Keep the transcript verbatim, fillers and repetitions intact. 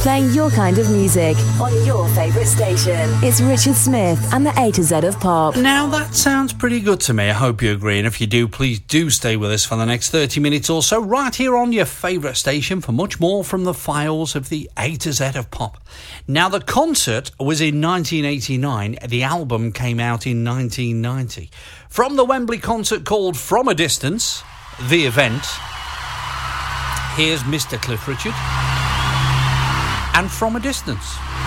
playing your kind of music on your favourite station. It's Richard Smith and the A to Z of Pop. Now that sounds pretty good to me. I hope you agree, and if you do, please do stay with us for the next thirty minutes or so right here on your favourite station for much more from the files of the A to Z of Pop. Now, the concert was in nineteen eighty-nine. The album came out in nineteen ninety. From the Wembley concert called From a Distance, the event, here's Mister Cliff Richard and From a Distance.